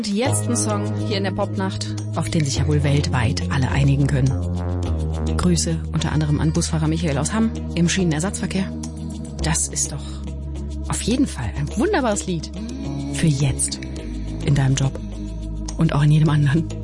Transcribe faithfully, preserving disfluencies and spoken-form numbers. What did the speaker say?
Und jetzt ein Song hier in der Popnacht, auf den sich ja wohl weltweit alle einigen können. Grüße unter anderem an Busfahrer Michael aus Hamm im Schienenersatzverkehr. Das ist doch auf jeden Fall ein wunderbares Lied für jetzt in deinem Job und auch in jedem anderen.